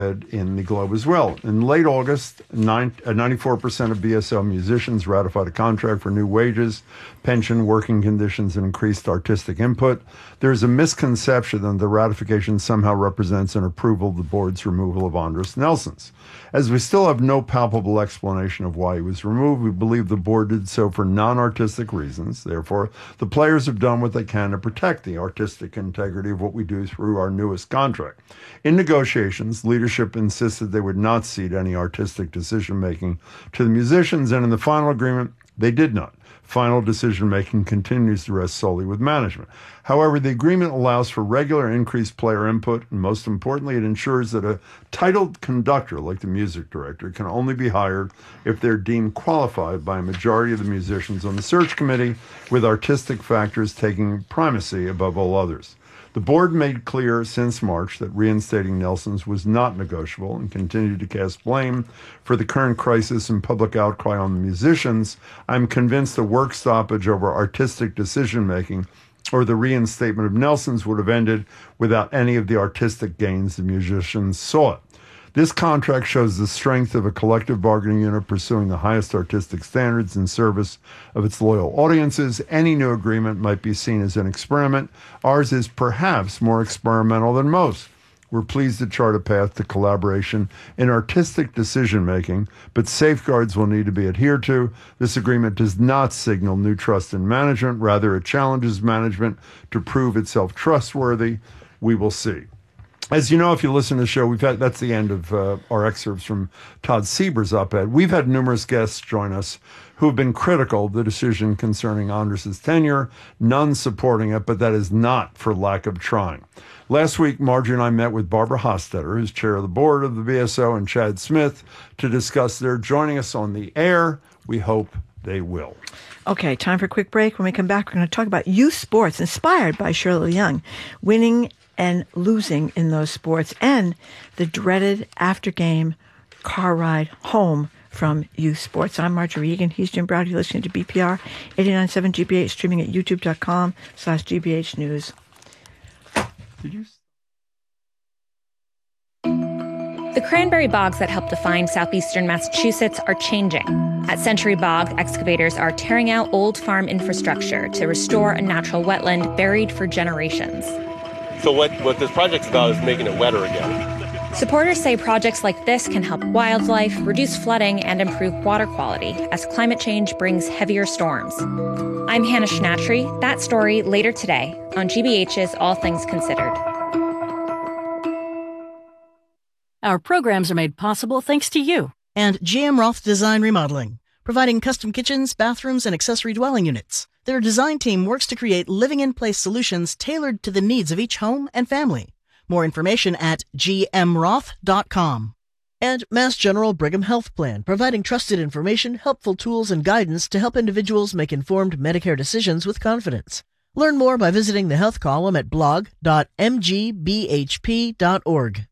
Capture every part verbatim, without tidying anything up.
in the Globe as well. In late August, nine, uh, ninety-four percent of B S O musicians ratified a contract for new wages, pension, working conditions, and increased artistic input. There's a misconception that the ratification somehow represents an approval of the board's removal of Andres Nelsons. As we still have no palpable explanation of why he was removed, we believe the board did so for non-artistic reasons. Therefore, the players have done what they can to protect the artistic integrity of what we do through our newest contract. In negotiations, leadership insisted they would not cede any artistic decision-making to the musicians, and in the final agreement, they did not. Final decision-making continues to rest solely with management. However, the agreement allows for regular increased player input, and most importantly, it ensures that a titled conductor, like the music director, can only be hired if they're deemed qualified by a majority of the musicians on the search committee, with artistic factors taking primacy above all others. The board made clear since March that reinstating Nelson's was not negotiable and continued to cast blame for the current crisis and public outcry on the musicians. I'm convinced a work stoppage over artistic decision-making or the reinstatement of Nelson's would have ended without any of the artistic gains the musicians sought. This contract shows the strength of a collective bargaining unit pursuing the highest artistic standards in service of its loyal audiences. Any new agreement might be seen as an experiment. Ours is perhaps more experimental than most. We're pleased to chart a path to collaboration in artistic decision-making, but safeguards will need to be adhered to. This agreement does not signal new trust in management. Rather, it challenges management to prove itself trustworthy. We will see. As you know, if you listen to the show, we've had, that's the end of uh, our excerpts from Todd Sieber's op-ed. We've had numerous guests join us who have been critical of the decision concerning Andres' tenure, none supporting it, but that is not for lack of trying. Last week, Marjorie and I met with Barbara Hostetter, who's chair of the board of the B S O, and Chad Smith to discuss their joining us on the air. We hope they will. Okay, time for a quick break. When we come back, we're going to talk about youth sports inspired by Shirley Young, winning and losing in those sports, and the dreaded after-game car ride home from youth sports. I'm Marjorie Egan. He's Jim Browder. You're listening to B P R eighty-nine point seven G B H, streaming at youtube.com slash GBH News. Did you... The cranberry bogs that help define southeastern Massachusetts are changing. At Century Bog, excavators are tearing out old farm infrastructure to restore a natural wetland buried for generations. So what, what this project's about is making it wetter again. Supporters say projects like this can help wildlife, reduce flooding, and improve water quality as climate change brings heavier storms. I'm Hannah Schnatry. That story later today on G B H's All Things Considered. Our programs are made possible thanks to you and G M Roth Design Remodeling, providing custom kitchens, bathrooms, and accessory dwelling units. Their design team works to create living-in-place solutions tailored to the needs of each home and family. More information at g m roth dot com. And Mass General Brigham Health Plan, providing trusted information, helpful tools, and guidance to help individuals make informed Medicare decisions with confidence. Learn more by visiting the health column at blog dot m g b h p dot org.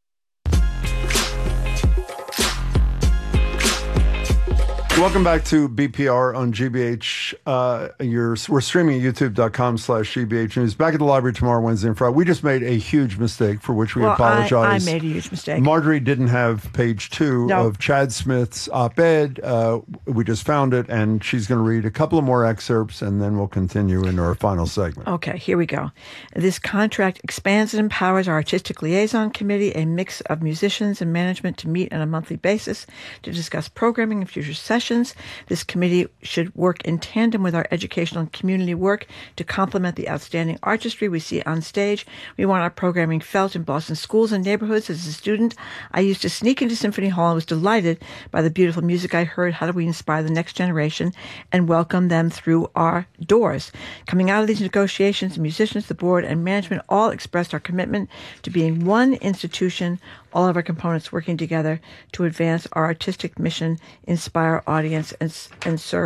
Welcome back to B P R on G B H. Uh, you're, we're streaming at youtube.com slash GBH News. Back at the library tomorrow, Wednesday, and Friday. We just made a huge mistake for which we well, apologize. I, I made a huge mistake. Marjorie didn't have page two no. of Chad Smith's op-ed. Uh, we just found it, and she's going to read a couple of more excerpts, and then we'll continue in our final segment. Okay, here we go. This contract expands and empowers our Artistic Liaison Committee, a mix of musicians and management, to meet on a monthly basis to discuss programming and future sessions. This committee should work in tandem with our educational and community work to complement the outstanding artistry we see on stage. We want our programming felt in Boston schools and neighborhoods. As a student, I used to sneak into Symphony Hall and was delighted by the beautiful music I heard. How do we inspire the next generation and welcome them through our doors? Coming out of these negotiations, the musicians, the board, and management all expressed our commitment to being one institution, all of our components working together to advance our artistic mission, inspire audience, and, and serve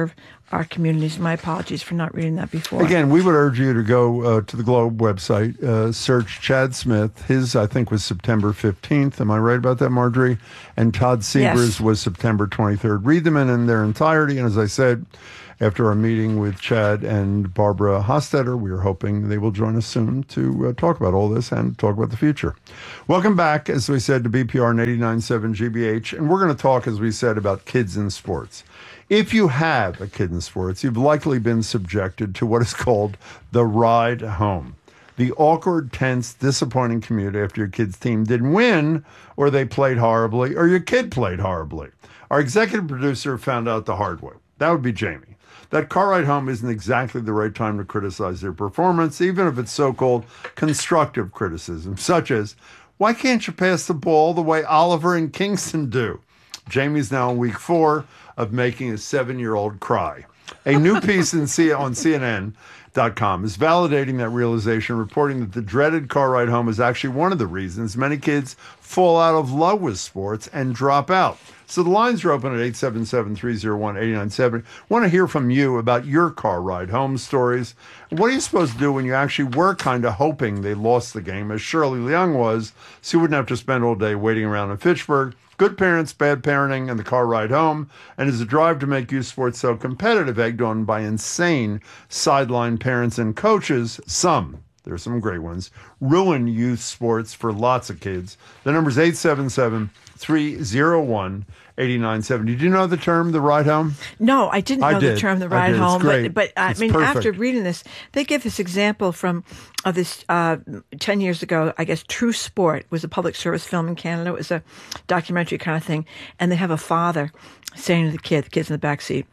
our communities. My apologies for not reading that before. Again, we would urge you to go uh, to the Globe website, uh, search Chad Smith. His, I think, was September fifteenth. Am I right about that, Marjorie? And Todd Seaver's Yes. was September twenty-third. Read them in, in their entirety. And as I said, after our meeting with Chad and Barbara Hostetter, we are hoping they will join us soon to uh, talk about all this and talk about the future. Welcome back, as we said, to B P R and eighty-nine point seven G B H. And we're going to talk, as we said, about kids in sports. If you have a kid in sports, you've likely been subjected to what is called the ride home. The awkward, tense, disappointing commute after your kid's team didn't win, or they played horribly, or your kid played horribly. Our executive producer found out the hard way. That would be Jamie. That car ride home isn't exactly the right time to criticize their performance, even if it's so-called constructive criticism, such as, why can't you pass the ball the way Oliver and Kingston do? Jamie's now in week four of making a seven-year-old cry. A new piece in C- on C N N dot com is validating that realization, reporting that the dreaded car ride home is actually one of the reasons many kids fall out of love with sports and drop out. So the lines are open at eight seven seven, three oh one, eight nine seven oh. Want to hear from you about your car ride home stories. What are you supposed to do when you actually were kind of hoping they lost the game, as Shirley Leung was, so you wouldn't have to spend all day waiting around in Fitchburg? Good parents, bad parenting, and the car ride home. And is a drive to make youth sports so competitive, egged on by insane sideline parents and coaches. Some, there's some great ones, ruin youth sports for lots of kids. The number's eight seven seven, three oh one, eight nine seven oh. Did you know the term, the ride home? No, I didn't know I did. the term, the I ride did. It's home. great. But, but I It's mean, perfect. after reading this, they give this example from of this uh, ten years ago, I guess, True Sport was a public service film in Canada. It was a documentary kind of thing. And they have a father saying to the kid, the kid's in the back seat,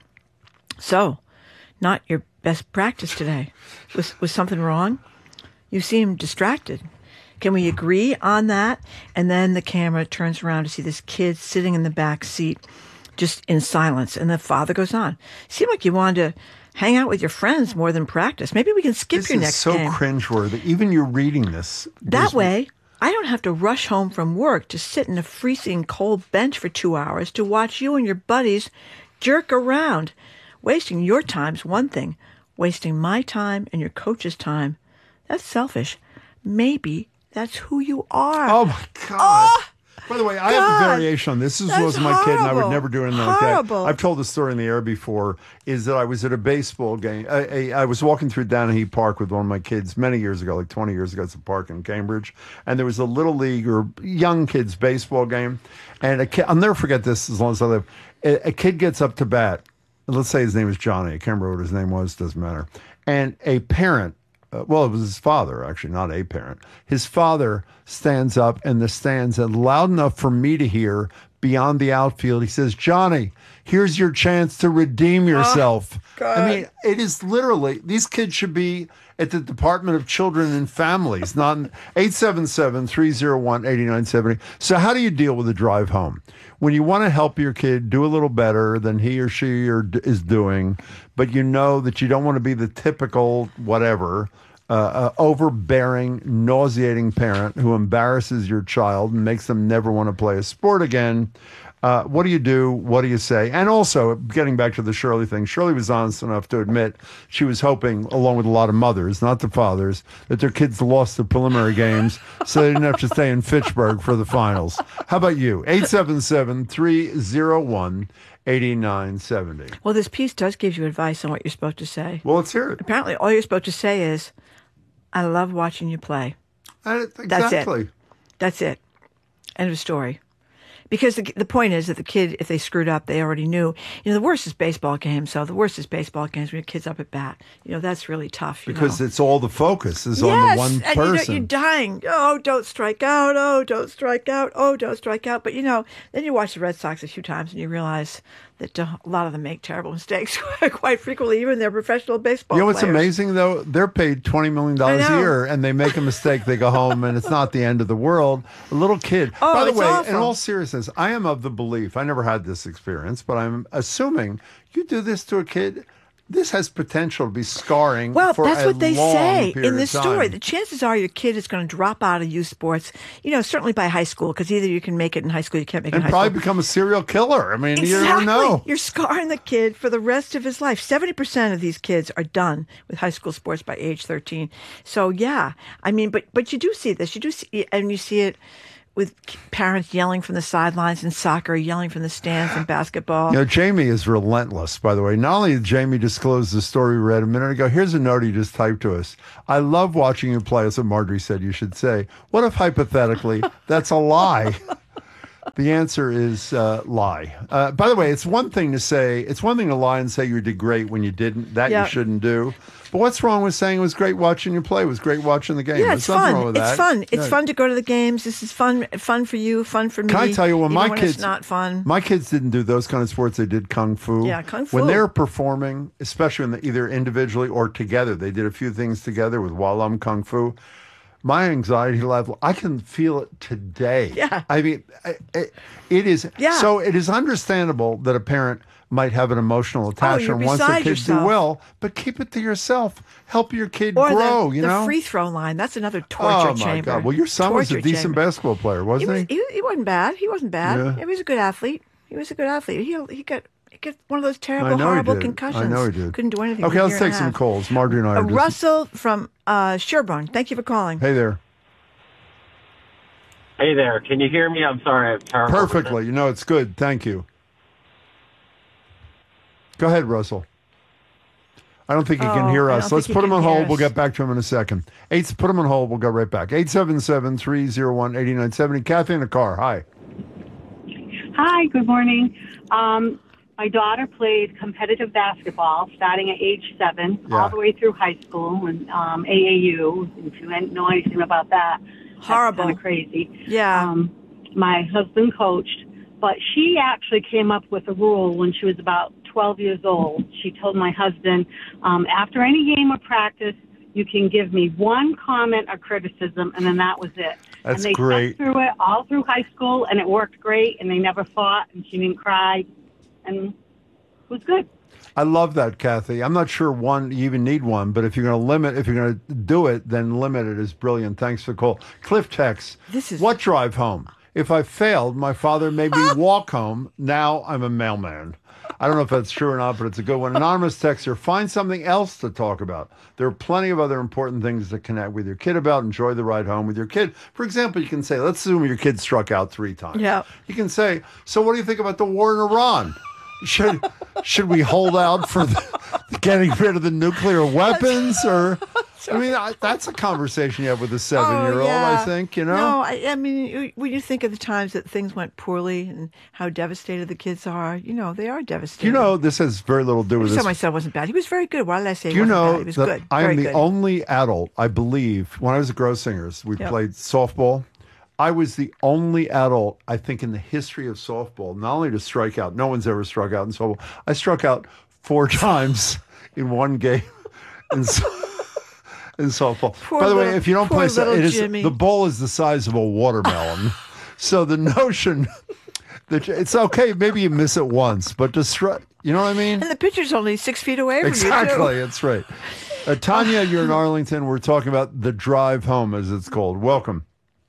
so, not your best practice today. Was, was something wrong? You seem distracted. Can we agree on that? And then the camera turns around to see this kid sitting in the back seat, just in silence. And the father goes on. Seemed like you wanted to hang out with your friends more than practice. Maybe we can skip This your is next so game. cringeworthy. Even you're reading this. That there's- way, I don't have to rush home from work to sit in a freezing cold bench for two hours to watch you and your buddies jerk around. Wasting your time's one thing. Wasting my time and your coach's time, that's selfish. Maybe that's who you are. Oh, my God. By the way, I have God. a variation on this. This That's was my kid, and I would horrible. never do anything like that. Horrible. I've told the story in the air before, is that I was at a baseball game. I, I, I was walking through Danahy Park with one of my kids many years ago, like twenty years ago. It's a park in Cambridge. And there was a little league or young kids baseball game. And a kid, I'll never forget this as long as I live. A, a kid gets up to bat. Let's say his name is Johnny. I can't remember what his name was. Doesn't matter. And a parent, Uh, well, it was his father, actually, not a parent. His father stands up in the stands and loud enough for me to hear beyond the outfield. He says, Johnny, here's your chance to redeem yourself. I mean, it is literally, these kids should be at the Department of Children and Families, not in eight seven seven, three oh one, eight nine seven oh. So how do you deal with the drive home? When you want to help your kid do a little better than he or she or d- is doing, but you know that you don't want to be the typical whatever, uh, uh, overbearing, nauseating parent who embarrasses your child and makes them never want to play a sport again. Uh, what do you do? What do you say? And also, getting back to the Shirley thing, Shirley was honest enough to admit she was hoping, along with a lot of mothers, not the fathers, that their kids lost the preliminary games so they didn't have to stay in Fitchburg for the finals. How about you? eight seven seven, three oh one, eight nine seven oh. Well, this piece does give you advice on what you're supposed to say. Well, let's hear it. Apparently, all you're supposed to say is, I love watching you play. Uh, That's it. exactly. That's it. End of story. Because the, the point is that the kid, if they screwed up, they already knew. You know, the worst is baseball games. So the worst is baseball games when your kid's up at bat. You know, that's really tough. You Because know? it's all the focus is on Yes, the one and person. you know, you're dying. Oh, don't strike out. Oh, don't strike out. Oh, don't strike out. But, you know, then you watch the Red Sox a few times and you realize that uh, a lot of them make terrible mistakes quite frequently, even their professional baseball You know what's players. amazing, though? They're paid twenty million dollars I a know. year, and they make a mistake, they go home, and it's not the end of the world. A little kid. Oh, By the it's way, awful. in all seriousness, I am of the belief, I never had this experience, but I'm assuming you do this to a kid, this has potential to be scarring Well, for that's a what they long say period in of this time. story. The chances are your kid is going to drop out of youth sports, you know, certainly by high school, because either you can make it in high school, you can't make it And in high probably school. become a serial killer. I mean, Exactly. you never know. You're scarring the kid for the rest of his life. seventy percent of these kids are done with high school sports by age thirteen. So, yeah, I mean, but but you do see this. You do see, and you see it with parents yelling from the sidelines in soccer, yelling from the stands in basketball. You know, Jamie is relentless, by the way. Not only did Jamie disclose the story we read a minute ago, here's a note he just typed to us. I love watching you play. That's what Marjorie said you should say. What if, hypothetically, that's a lie? The answer is uh, lie. Uh, by the way, it's one thing to say, it's one thing to lie and say you did great when you didn't. That Yeah. you shouldn't do. But what's wrong with saying it was great watching you play? It was great watching the game. Yeah, There's it's nothing fun. wrong with It's that. fun. It's Yeah. fun to go to the games. This is fun. Fun for you. Fun for me. Can I tell you, when Even my when kids, it's not fun. my kids didn't do those kind of sports. They did kung fu. Yeah, kung fu. When they're performing, especially when they either individually or together, they did a few things together with Walam Kung Fu. My anxiety level, I can feel it today. Yeah. I mean, I- I- it is. Yeah. So it is understandable that a parent might have an emotional attachment you're once their beside kids yourself. do well, but keep it to yourself. Help your kid Or grow, the, you the know? free throw line. That's another torture Oh, my chamber. God. Well, your son was a Torture decent chamber. basketball player, He, wasn't was, he? he, he wasn't bad. He wasn't bad. Yeah. He was a good athlete. He was a good athlete. He he got he got one of those terrible, I know horrible he did. concussions. I know he did. Couldn't do anything. Okay, for a let's year take and a some half. calls. Marjorie and I Uh, are just... Russell from uh, Sherburne. Thank you for calling. Hey there. Hey there, can you hear me? I'm sorry, I have terrible Perfectly. You know, it's good. Thank you. Go ahead, Russell. I don't think he can Oh, hear I us. don't Let's think he put him can on hear hold. We'll us. get back to him in a second. Eight, put him on hold. We'll go right back. eight seven seven, three oh one, eight nine seven oh. Kathy in the car. Hi. Hi, good morning. Um, my daughter played competitive basketball starting at age seven, Yeah. all the way through high school and um, A A U. If you know anything about that, Horrible. kind of crazy. Yeah. Um, my husband coached, but she actually came up with a rule when she was about twelve years old. She told my husband, um, after any game or practice, you can give me one comment or criticism, and then that was it. That's and they great. stuck through it all through high school, and it worked great, and they never fought, and she didn't cry, and it was good. I love that, Kathy. I'm not sure one you even need one, but if you're going to limit, if you're going to do it, then limit it is brilliant. Thanks for the call. Cliff text. This is- What drive home? If I failed, my father made me walk home. Now I'm a mailman. I don't know if that's true or not, but it's a good one. Anonymous texter, find something else to talk about. There are plenty of other important things to connect with your kid about. Enjoy the ride home with your kid. For example, you can say, let's assume your kid struck out three times. Yeah. You can say, so what do you think about the war in Iran? Should should we hold out for the, getting rid of the nuclear weapons? Or, I mean, I, that's a conversation you have with a seven-year-old, Oh, yeah. I think, you know? No, I, I mean, you- when you think of the times that things went poorly and how devastated the kids are, you know, they are devastated. You know, this has very little to do I with just this. said my son wasn't bad. He was very good. Why did I say he Do you wasn't know bad? He was that good. I Very am the good. only adult, I believe, when I was at Grossinger's, we Yep. played softball. I was the only adult, I think, in the history of softball, not only to strike out, no one's ever struck out in softball. I struck out four times in one game in, so- in softball. Poor By the way, little- if you don't poor play, so- little it is Jimmy. the ball is the size of a watermelon. So the notion that you- it's okay, maybe you miss it once, but to strike, you know what I mean? And the pitcher's only six feet away from Exactly, you, that's right. Uh, Tanya, you're in Arlington. We're talking about the drive home, as it's called. Welcome.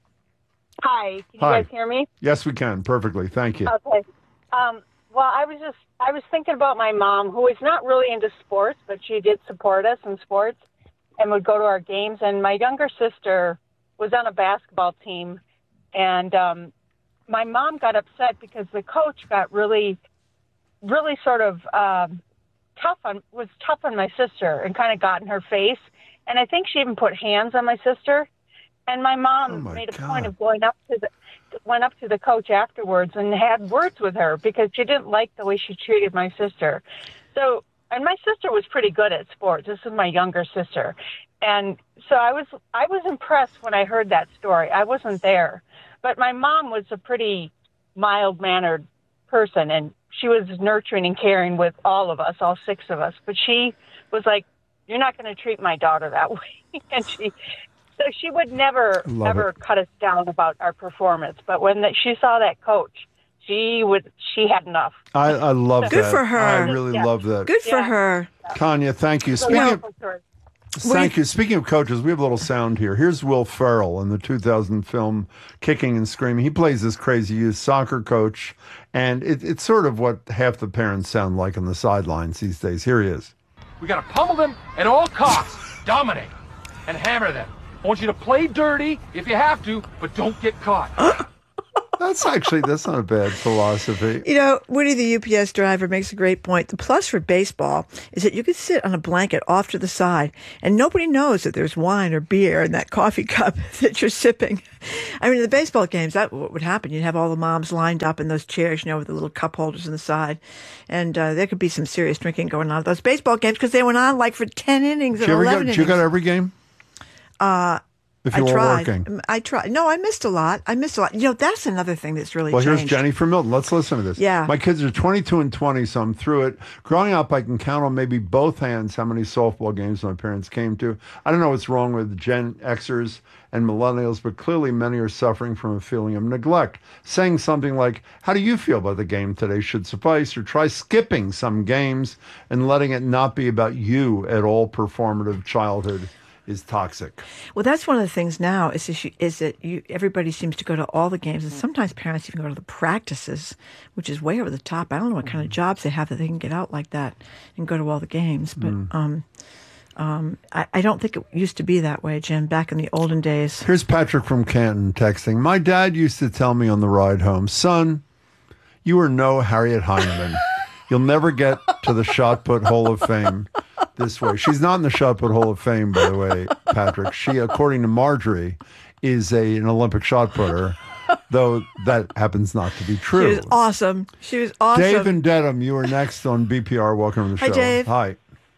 Hi, can you Hi. guys hear me? Yes, we can. Perfectly. Thank you. Okay. Um, well, I was just, I was thinking about my mom, who is not really into sports, but she did support us in sports and would go to our games. And my younger sister was on a basketball team, and um, my mom got upset because the coach got really, really sort of um, tough on, was tough on my sister and kind of got in her face. And I think she even put hands on my sister. And my mom Oh, my made a God. point of going up to the went up to the coach afterwards and had words with her because she didn't like the way she treated my sister. So, and my sister was pretty good at sports. This is my younger sister, and so I was I was impressed when I heard that story. I wasn't there, but my mom was a pretty mild mannered person, and she was nurturing and caring with all of us, all six of us. But she was like, "You're not going to treat my daughter that way," and she. So she would never, Love ever it. cut us down about our performance. But when the, she saw that coach, she would. She had enough. I, I love Good that. for her. I really Yeah. love that. Good for Yeah. her. Tanya, thank you. So Speaking yeah, of, for sure. thank you. Speaking of coaches, we have a little sound here. Here's Will Ferrell in the two thousand film Kicking and Screaming. He plays this crazy youth soccer coach, and it, it's sort of what half the parents sound like on the sidelines these days. Here he is. We got to pummel them at all costs, dominate, and hammer them. I want you to play dirty if you have to, but don't get caught. That's actually, that's not a bad philosophy. You know, Woody, the U P S driver, makes a great point. The plus for baseball is that you can sit on a blanket off to the side, and nobody knows that there's wine or beer in that coffee cup that you're sipping. I mean, in the baseball games, that what would happen. You'd have all the moms lined up in those chairs, you know, with the little cup holders on the side, and uh, there could be some serious drinking going on at those baseball games because they went on like for ten innings Did and you ever eleven go, innings. did you go to every game? Uh, If you I were tried. working. I tried. No, I missed a lot. I missed a lot. You know, that's another thing that's really Well, changed. here's Jenny from Milton. Let's listen to this. Yeah. My kids are twenty-two and twenty, so I'm through it. Growing up, I can count on maybe both hands how many softball games my parents came to. I don't know what's wrong with Gen Xers and millennials, but clearly many are suffering from a feeling of neglect. Saying something like, how do you feel about the game today should suffice, or try skipping some games and letting it not be about you at all. Performative childhood is toxic. Well, that's one of the things now is that, you, is that you, everybody seems to go to all the games, and sometimes parents even go to the practices, which is way over the top. I don't know what kind of jobs they have that they can get out like that and go to all the games. But Mm. um, um, I, I don't think it used to be that way, Jim, back in the olden days. Here's Patrick from Canton texting. My dad used to tell me on the ride home, son, you are no Harriet Heineman. You'll never get to the shot put Hall of Fame this way. She's not in the shot put Hall of Fame, by the way, Patrick. She, according to Marjorie, is a an Olympic shot putter, though that happens not to be true. She was awesome. She was awesome. Dave and Dedham, you are next on B P R. Welcome to the Hi, show. Dave. Hi.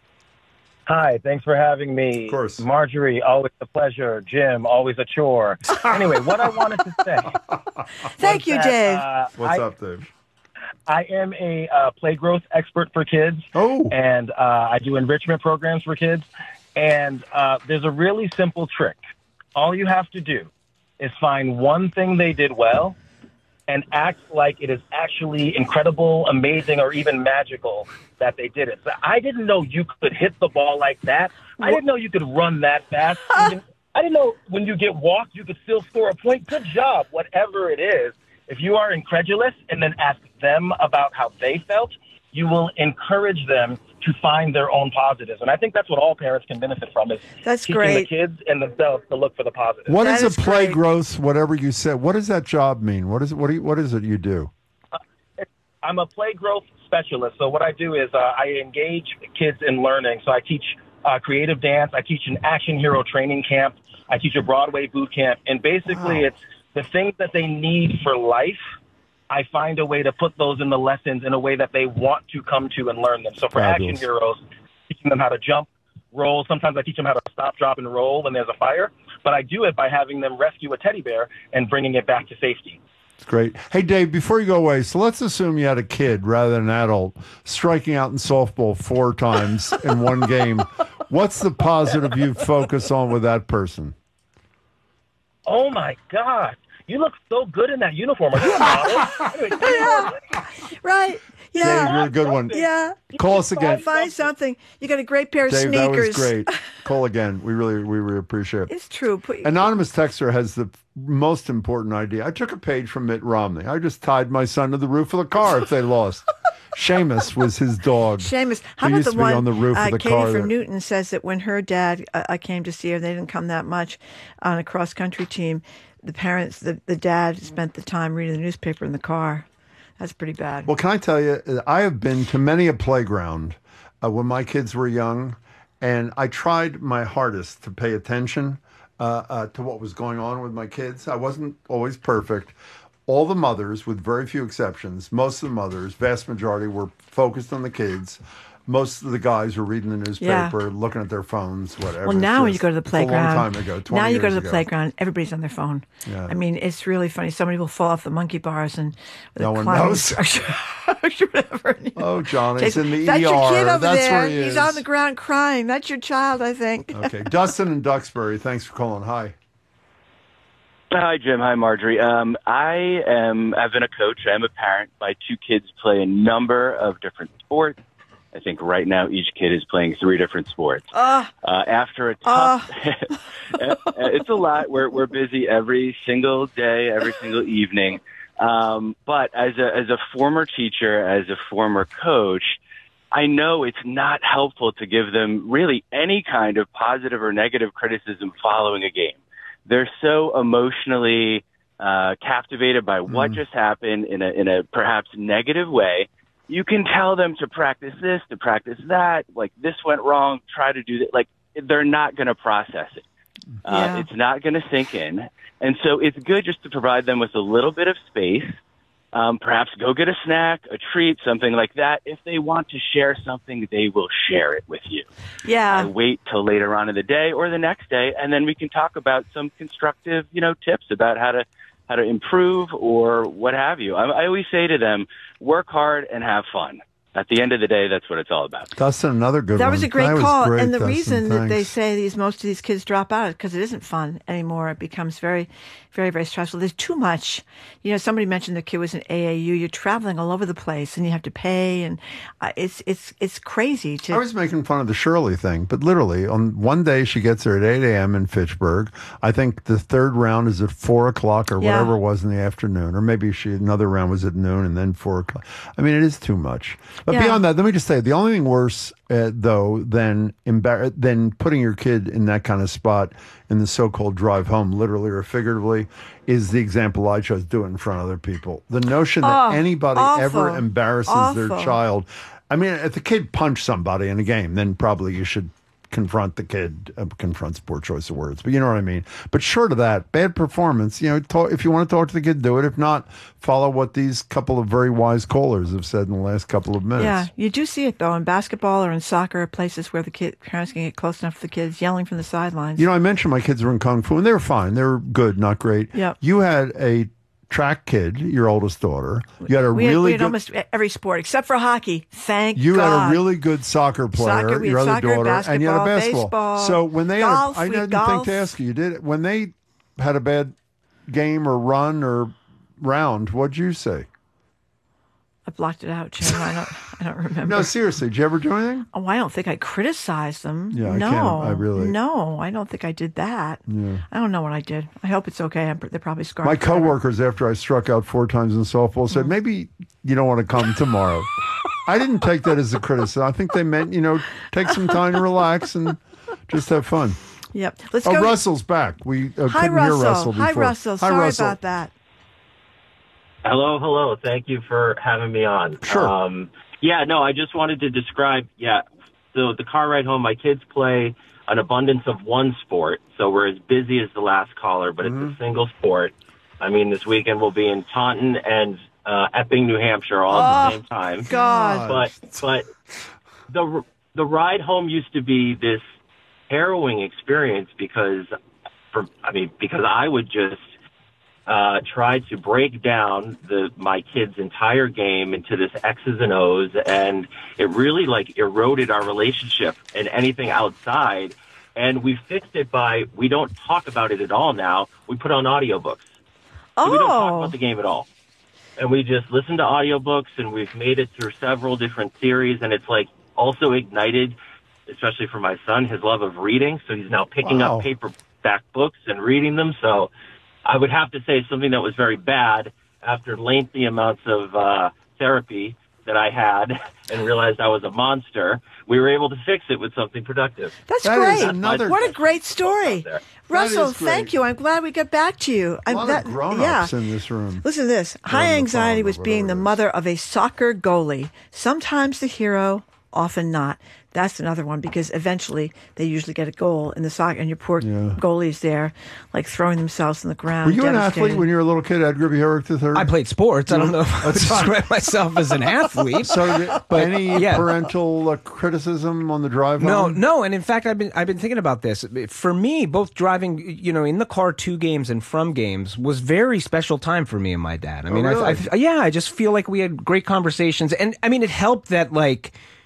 Hi, thanks for having me. Of course. Marjorie, always a pleasure. Jim, always a chore. Anyway, what I wanted to say. Thank you, that, Dave. Uh, What's I, up, Dave? I am a uh, play growth expert for kids. Oh. And uh, I do enrichment programs for kids. And uh, there's a really simple trick. All you have to do is find one thing they did well and act like it is actually incredible, amazing, or even magical that they did it. So I didn't know you could hit the ball like that. I didn't know you could run that fast. Even, I didn't know when you get walked, you could still score a point. Good job, whatever it is. If you are incredulous and then ask them about how they felt, you will encourage them to find their own positives. And I think that's what all parents can benefit from is That's teaching great. the kids and themselves to look for the positives. What That is a is play great. growth, whatever you said? What does that job mean? What is it? What, do you, what is it you do? I'm a play growth specialist. So what I do is uh, I engage kids in learning. So I teach uh, creative dance. I teach an action hero training camp. I teach a Broadway boot camp. And basically Wow. it's the things that they need for life. I find a way to put those in the lessons in a way that they want to come to and learn them. So for Fabulous. action heroes, teaching them how to jump, roll. Sometimes I teach them how to stop, drop, and roll when there's a fire. But I do it by having them rescue a teddy bear and bringing it back to safety. It's great. Hey, Dave, before you go away, so let's assume you had a kid rather than an adult striking out in softball four times in one game. What's the positive you focus on with that person? Oh, my God. You look so good in that uniform. Are you a model? Yeah. Right. Dave, Yeah. you're a good one. Yeah. Call us again. Find something. You got a great pair of Dave, that was sneakers. great. Call again. We really, we really appreciate it. It's true. Put, Anonymous Texter has the most important idea. I took a page from Mitt Romney. I just tied my son to the roof of the car if they lost. Seamus was his dog. Seamus. How He about used the to be one? on the roof uh, of the Katie car from there. Newton says that when her dad uh, I came to see her, they didn't come that much on a cross country team. The parents, the, the dad spent the time reading the newspaper in the car. That's pretty bad. Well, can I tell you, I have been to many a playground uh, when my kids were young, and I tried my hardest to pay attention uh, uh, to what was going on with my kids. I wasn't always perfect. All the mothers, with very few exceptions, most of the mothers, vast majority, were focused on the kids. Most of the guys were reading the newspaper, Yeah. looking at their phones, whatever. Well, It's now when you just- go to the it's playground, a long time ago, twenty now you go years to the ago. playground, everybody's on their phone. Yeah. I mean, it's really funny. Somebody will fall off the monkey bars and with No a one climbing knows. structure, whatever. Oh, Johnny's Takes- in the That's E R. your kid over That's there. where he He's is. on the ground crying. That's your child, I think. Okay, Dustin in Duxbury, thanks for calling. Hi. Hi, Jim. Hi, Marjorie. Um, I am, I've been a coach. I'm a parent. My two kids play a number of different sports. I think right now each kid is playing three different sports. Uh, uh, after a tough, uh. it's a lot. We're, we're busy every single day, every single evening. Um, but as a, as a former teacher, as a former coach, I know it's not helpful to give them really any kind of positive or negative criticism following a game. They're so emotionally uh, captivated by what mm. just happened in a, in a perhaps negative way. You can tell them to practice this, to practice that, like this went wrong, try to do that. Like they're not going to process it. Uh, yeah. It's not going to sink in. And so it's good just to provide them with a little bit of space. Um, perhaps go get a snack, a treat, something like that. If they want to share something, they will share it with you. Yeah. I wait till later on in the day or the next day, and then we can talk about some constructive, you know, tips about how to how to improve or what have you. I, I always say to them, work hard and have fun. At the end of the day, that's what it's all about. Dustin, another good that one. was a great that call. Great, and the Dustin, reason thanks. that they say these most of these kids drop out is because it isn't fun anymore. It becomes very, very, very stressful. There's too much. You know, somebody mentioned the kid was in A A U. You're traveling all over the place, and you have to pay, and uh, it's it's it's crazy. To I was making fun of the Shirley thing, but literally on one day she gets there at eight a.m. in Fitchburg. I think the third round is at four o'clock or Yeah. whatever it was in the afternoon, or maybe she another round was at noon and then four o'clock. I mean, it is too much. But Yeah. beyond that, let me just say the only thing worse uh, though than embar- than putting your kid in that kind of spot in the so-called drive home, literally or figuratively, is the example I chose. Do it in front of other people. The notion that Oh, anybody awful. ever embarrasses their Awful. child. I mean, if the kid punched somebody in a game, then probably you should confront the kid. Uh, confront's poor choice of words, but you know what I mean. But short of that, bad performance. You know, talk, if you want to talk to the kid, do it. If not, follow what these couple of very wise callers have said in the last couple of minutes. Yeah, you do see it though in basketball or in soccer, places where the kid parents can get close enough to the kids yelling from the sidelines. You know, I mentioned my kids were in Kung Fu, and they were fine. They were good, not great. Yep. You had a track kid, your oldest daughter. You had a we had, really we had good. almost every sport except for hockey. Thank You God. had a really good soccer player, Soccer, we your had other soccer, daughter, and you had a basketball, basketball. baseball, So when they golf, had, a, I we didn't golf. think to ask you, you did it when they had a bad game or run or round? What'd you say? I blocked it out, Jim. I don't. I don't remember. No, seriously, did you ever do anything? Oh, I don't think I criticized them. Yeah, I no, can't- I really- No, I don't think I did that. Yeah. I don't know what I did. I hope it's okay. I'm, they're probably scarred. My forever. coworkers, after I struck out four times in softball, said, maybe you don't want to come tomorrow. I didn't take that as a criticism. I think they meant, you know, take some time to relax and just have fun. Yep. Let's oh, go. Russell's back. We uh, Hi, couldn't Russell. hear Russell before. Hi, Russell. Hi, Sorry Russell. about that. Hello, hello. Thank you for having me on. Sure. Um, yeah, no, I just wanted to describe, yeah, so the car ride home, my kids play an abundance of one sport, so we're as busy as the last caller, but Mm-hmm. it's a single sport. I mean, this weekend we'll be in Taunton and uh, Epping, New Hampshire all at Oh, the same time. God. But, but the, the ride home used to be this harrowing experience because, for, I mean, because I would just uh, try to break down the my kid's entire game into this X's and O's, and it really like eroded our relationship and anything outside. And we fixed it by we don't talk about it at all now. We put on audiobooks. So we don't talk Oh. about the game at all. And we just listen to audiobooks, and we've made it through several different series, and it's like also ignited, especially for my son, his love of reading. So he's now picking Wow. up paperback books and reading them. So I would have to say something that was very bad after lengthy amounts of uh, therapy that I had and realized I was a monster. We were able to fix it with something productive. That's That great. is another- What a great story. there. Russell, is great. thank you. I'm glad we got back to you. A I'm lot that, of grown-ups yeah. in this room. Listen to this. on High the anxiety phone or was being whatever the it is. mother of a soccer goalie. Sometimes the hero, often not. That's another one because eventually they usually get a goal in the soccer, and your poor Yeah. goalies there, like throwing themselves on the ground. Were you an devastated. athlete when you were a little kid, Edgar B. Herrick the third? I played sports. I don't know if I would describe myself as an athlete. So, did- But, any yeah. parental uh, criticism on the drive No, home? no, and in fact, I've been I've been thinking about this. For me, both driving, you know, in the car to games and from games was very special time for me and my dad. I mean, really? I, I, yeah, I just feel like we had great conversations, and I mean, it helped that like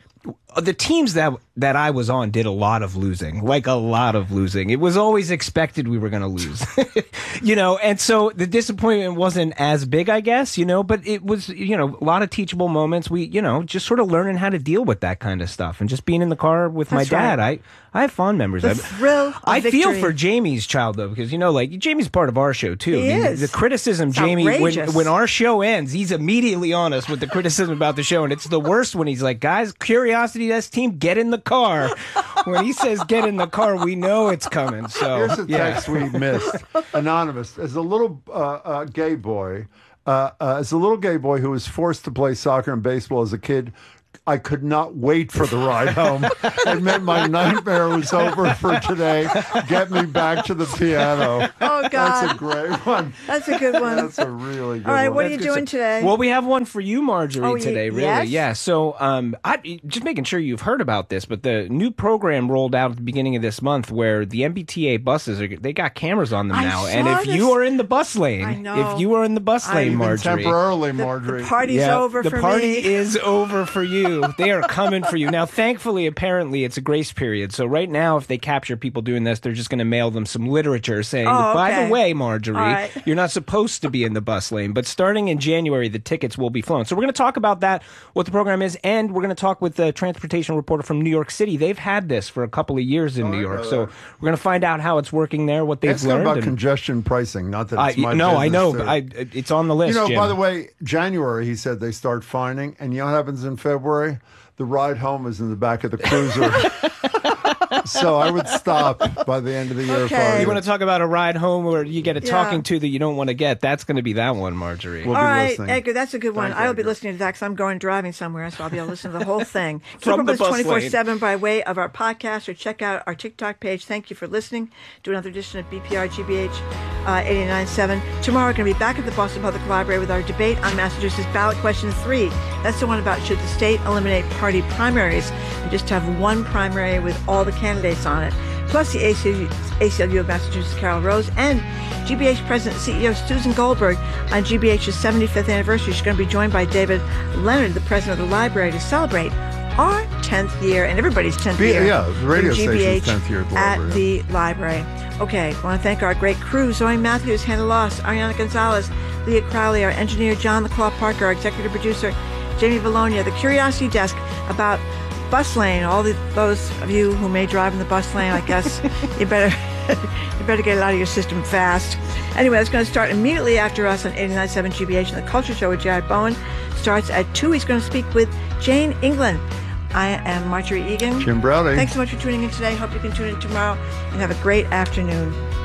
the teams that that I was on did a lot of losing, like a lot of losing. It was always expected we were going to lose, you know, and so the disappointment wasn't as big, I guess, you know, but it was, you know, a lot of teachable moments. We, you know, just sort of learning how to deal with that kind of stuff and just being in the car with That's my dad. right. I, I have fond memories. The of it. thrill of I victory. feel for Jamie's child, though, because, you know, like Jamie's part of our show, too. He I mean, is. The criticism, It's Jamie, when, outrageous. when our show ends, he's immediately on us with the criticism about the show. And it's the worst when he's like, guys, Curiosity Desk team, get in the car. When he says get in the car, we know it's coming. So Here's a yeah. text we missed. Anonymous. As a little uh, uh, gay boy, uh, uh, as a little gay boy who was forced to play soccer and baseball as a kid, I could not wait for the ride home. It meant my nightmare was over for today. Get me back to the piano. Oh, God. That's a great one. That's a good one. That's a really good All right, one. what are That's you good doing stuff. today? Well, we have one for you, Marjorie, Oh, you- today, really. yes? Yeah. So um, I, just making sure you've heard about this, but the new program rolled out at the beginning of this month where the M B T A buses, are they got cameras on them I now. saw And if this. you are in the bus lane, I know. if you are in the bus I- lane, Even Marjorie. Temporarily, The- Marjorie. The party's Yeah, over the for party me. is over for you. They are coming for you. Now, thankfully, apparently, it's a grace period. So right now, if they capture people doing this, they're just going to mail them some literature saying, Oh, by okay. the way, Marjorie, All right. you're not supposed to be in the bus lane. But starting in January, the tickets will be flown. So we're going to talk about that, what the program is, and we're going to talk with the transportation reporter from New York City. They've had this for a couple of years in Oh, New I York. know So that. we're going to find out how it's working there, what they've Ask them learned. about and- congestion pricing. Not that I, it's my no, I business, know. too. But I, it's on the list, You know, Jim. by the way, January, he said they start fining. And you know what happens in February? The ride home is in the back of the cruiser. So I would stop by the end of the year. Okay. If I You were want to talk about a ride home where you get a Yeah. talking to that you don't want to get? That's going to be that one, Marjorie. We'll All be right, listening. Edgar, that's a good one. Thanks, I will be Edgar. listening to that because I'm going driving somewhere, so I'll be able to listen to the whole thing. Keep From up the with us bus lane. twenty-four seven by way of our podcast or check out our TikTok page. Thank you for listening to another edition of B P R G B H uh, eighty-nine point seven. Tomorrow we're going to be back at the Boston Public Library with our debate on Massachusetts ballot question three. That's the one about should the state eliminate party primaries and just have one primary with all the candidates on it. Plus the A C L U, A C L U of Massachusetts, Carol Rose, and G B H President and C E O Susan Goldberg on G B H's seventy-fifth anniversary. She's going to be joined by David Leonard, the president of the library, to celebrate our tenth year and everybody's tenth Be- year. yeah, the radio in G B H station's tenth year at the at library, the library. Okay, I want to thank our great crew: Zoe Matthews, Hannah Loss, Ariana Gonzalez, Leah Crowley, our engineer John the Claw Parker, our executive producer Jamie Bologna, the Curiosity Desk about bus lane. All the, those of you who may drive in the bus lane, I guess you better you better get it out of your system fast. Anyway, it's going to start immediately after us on eighty-nine point seven G B H, and the Culture Show with Jared Bowen starts at two. He's going to speak with Jane England. I am Marjorie Egan. Jim Browdy. Thanks so much for tuning in today. Hope you can tune in tomorrow and have a great afternoon.